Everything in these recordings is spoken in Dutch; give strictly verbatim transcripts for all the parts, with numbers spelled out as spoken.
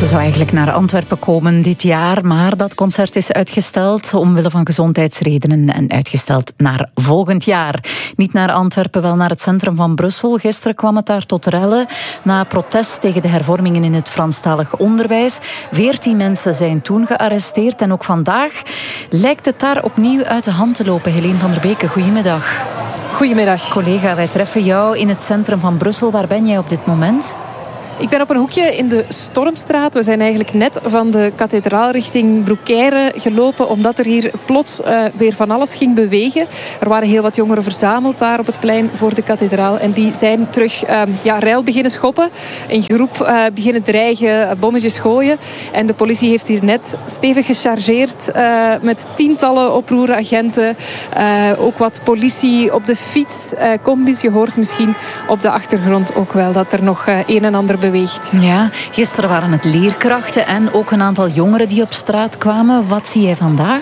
Ze zou eigenlijk naar Antwerpen komen dit jaar, maar dat concert is uitgesteld omwille van gezondheidsredenen en uitgesteld naar volgend jaar. Niet naar Antwerpen, wel naar het centrum van Brussel. Gisteren kwam het daar tot rellen na protest tegen de hervormingen in het Franstalig onderwijs. Veertien mensen zijn toen gearresteerd en ook vandaag lijkt het daar opnieuw uit de hand te lopen. Helene van der Beke, goedemiddag. Goedemiddag. Collega, wij treffen jou in het centrum van Brussel. Waar ben jij op dit moment? Ik ben op een hoekje in de Stormstraat. We zijn eigenlijk net van de kathedraal richting Broekère gelopen, omdat er hier plots uh, weer van alles ging bewegen. Er waren heel wat jongeren verzameld daar op het plein voor de kathedraal. En die zijn terug uh, ja, rel beginnen schoppen. Een groep uh, beginnen dreigen, bommetjes gooien. En de politie heeft hier net stevig gechargeerd uh, met tientallen oproeragenten. Uh, ook wat politie op de fiets, uh, combis. Je hoort misschien op de achtergrond ook wel dat er nog uh, een en ander beweegt. Ja, gisteren waren het leerkrachten en ook een aantal jongeren die op straat kwamen. Wat zie jij vandaag?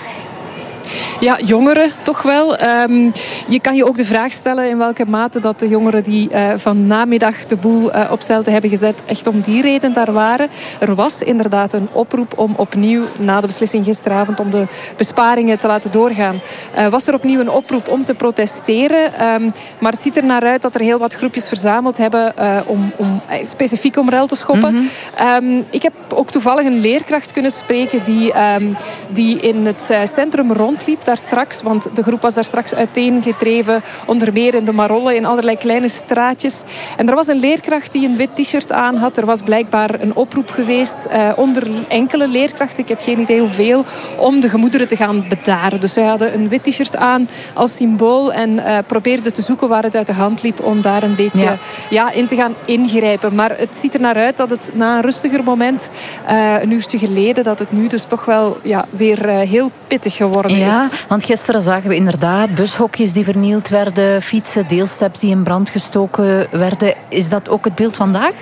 Ja, jongeren toch wel. Um, je kan je ook de vraag stellen in welke mate dat de jongeren die uh, van namiddag de boel uh, op stelte hebben gezet echt om die reden daar waren. Er was inderdaad een oproep om opnieuw, na de beslissing gisteravond, om de besparingen te laten doorgaan. Uh, was er opnieuw een oproep om te protesteren. Um, maar het ziet er naar uit dat er heel wat groepjes verzameld hebben uh, om, om uh, specifiek om rel te schoppen. Mm-hmm. Um, ik heb ook toevallig een leerkracht kunnen spreken die, um, die in het uh, centrum rondliep daar straks, want de groep was daar straks uiteengedreven, onder meer in de Marolle, in allerlei kleine straatjes. En er was een leerkracht die een wit t-shirt aan had. Er was blijkbaar een oproep geweest uh, onder enkele leerkrachten, ik heb geen idee hoeveel, om de gemoederen te gaan bedaren. Dus zij hadden een wit t-shirt aan als symbool en uh, probeerden te zoeken waar het uit de hand liep om daar een beetje ja. Ja, in te gaan ingrijpen. Maar het ziet er naar uit dat het na een rustiger moment, uh, een uurtje geleden, dat het nu dus toch wel ja, weer uh, heel pittig geworden ja. is. Ja, want gisteren zagen we inderdaad bushokjes die vernield werden, fietsen, deelsteps die in brand gestoken werden. Is dat ook het beeld vandaag?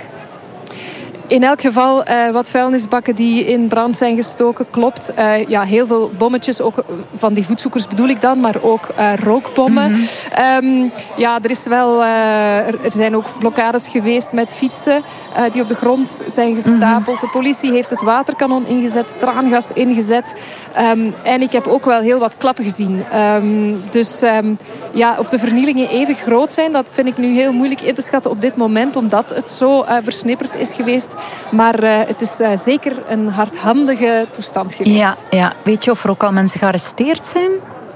In elk geval uh, wat vuilnisbakken die in brand zijn gestoken, klopt. Uh, ja, heel veel bommetjes, ook van die voetzoekers bedoel ik dan, maar ook uh, rookbommen. Mm-hmm. Um, ja, er is wel, uh, er zijn ook blokkades geweest met fietsen uh, die op de grond zijn gestapeld. Mm-hmm. De politie heeft het waterkanon ingezet, traangas ingezet. Um, en ik heb ook wel heel wat klappen gezien. Um, dus um, ja, of de vernielingen even groot zijn, dat vind ik nu heel moeilijk in te schatten op dit moment, omdat het zo uh, versnipperd is geweest. Maar uh, het is uh, zeker een hardhandige toestand geweest. Ja, ja. Weet je of er ook al mensen gearresteerd zijn?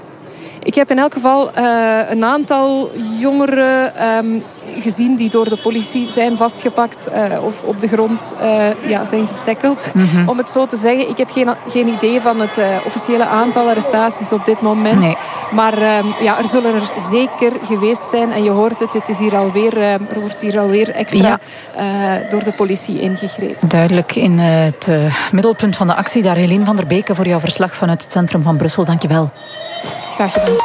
Ik heb in elk geval uh, een aantal jongeren um, gezien die door de politie zijn vastgepakt uh, of op de grond uh, ja, zijn getackeld. Mm-hmm. Om het zo te zeggen. Ik heb geen, geen idee van het uh, officiële aantal arrestaties op dit moment. Nee. Maar um, ja, er zullen er zeker geweest zijn. En je hoort het, het is hier alweer, uh, er wordt hier alweer extra ja. uh, door de politie ingegrepen. Duidelijk in het uh, middelpunt van de actie. Daar Helene van der Beke voor jouw verslag vanuit het centrum van Brussel. Dank je wel. Graag gedaan.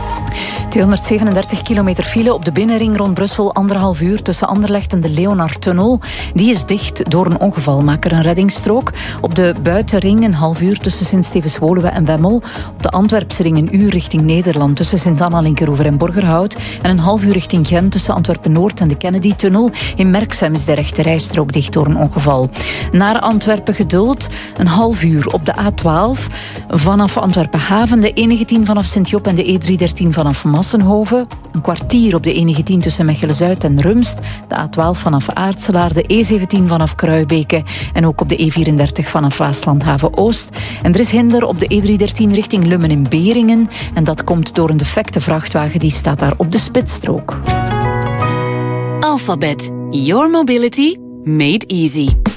tweehonderdzevenendertig kilometer file op de binnenring rond Brussel. Anderhalf uur tussen Anderlecht en de Leonardtunnel. Die is dicht door een ongeval. Maak er een reddingsstrook. Op de buitenring een half uur tussen Sint-Stevens-Woluwe en Wemmel. Op de Antwerpsring een uur richting Nederland tussen Sint-Anna, Linkeroever en Borgerhout. En een half uur richting Gent tussen Antwerpen-Noord en de Kennedy-tunnel. In Merksem is de rechte rijstrook dicht door een ongeval. Naar Antwerpen geduld. Een half uur op de A twaalf. Vanaf Antwerpen-Haven. De E negentien vanaf Sint-Job en de E driehonderddertien vanaf Massenhoven. Een kwartier op de E negentien tussen Mechelen-Zuid en Rumst. De A twaalf vanaf Aartselaar. De E zeventien vanaf Kruibeke. En ook op de E vierendertig vanaf Waaslandhaven-Oost. En er is hinder op de E driehonderddertien richting Lummen in Beringen. En dat komt door een defecte vrachtwagen. Die staat daar op de spitsstrook. Alphabet. Your mobility made easy.